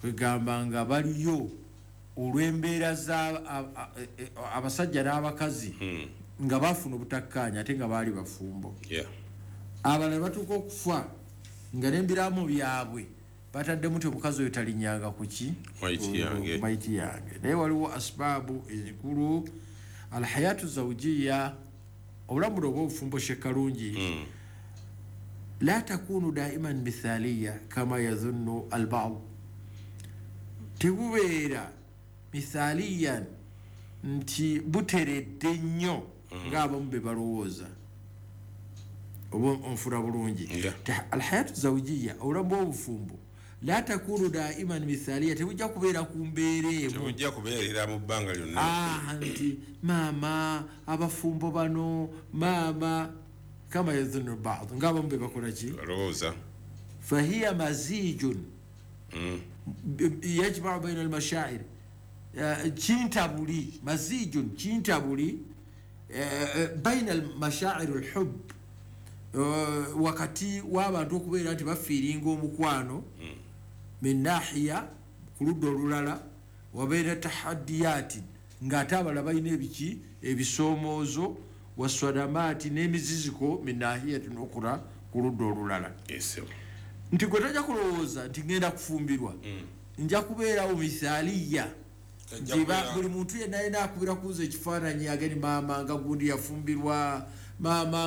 kwegamba nga baliyo olw'embeera za abasajja n'abakazi nga bafuna obutakkaanya ate nga baali bafumbo abalala batuuka okufa nga n'embiramu byabwe bataddemu ti omukazi oyo talinyanga ku ki maiti yange naye waliwo asbaabu enkulu alhayatu zawjiya obulamu obw'obufumbo shekalungi la takunu daiman mithaliya kama yadhunnu alba'd tebubeera mithaliyan nti buteredde nnyo ng'abamu be balowooza oba onfuna bulungi alhayatu zawjiya obulamu bw'obufumbo la takunu daiman mithaliya tebujja kubeera ku mbeera emu tebujja kubeerera mu bbanga lyonna nti maama abafumbo bano maama kama yadhunnu alba'd ng'abamu be bakola ki balowooza fahiya mazijun yajma'u bayna almashaa'ir kintabuli mazijun kintabuli bayna almashaa'ir alhubb wakati w'abantu okubeera nti bafiiringa omukwano min nahiya ku ludda olulala wabeera tahaddiyati ng'ate abalala balina ebiki ebisoomoozo waswadamaati n'emiziziko min nahiyatin okura ku ludda olulala nti gwe tajja kulowooza nti ngenda kufumbirwa nja kubeerawo mithaliya buli muntu yenna yena akubira kuuza ekifaananyi ageni maama nga gundi yafumbirwa maama